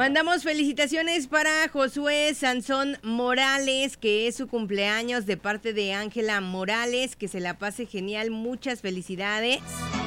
Mandamos felicitaciones para Josué Sansón Morales, que es su cumpleaños, de parte de Ángela Morales. Que se la pase genial, muchas felicidades.